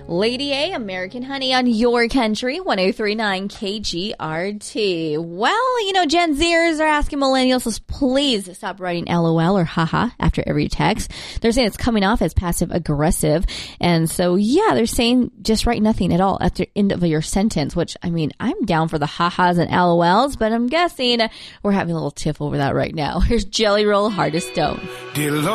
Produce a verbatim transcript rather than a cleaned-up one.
Lady A, American Honey on your country, one oh three point nine K G R T. Well, you know, Gen Zers are asking millennials to please stop writing LOL or haha after every text. They're saying it's coming off as passive aggressive. And so, yeah, they're saying just write nothing at all at the end of your sentence, which, I mean, I'm down for the ha-has and LOLs, but I'm guessing we're having a little tiff over that right now. Here's Jelly Roll, Hard as Stone. Dear Lord.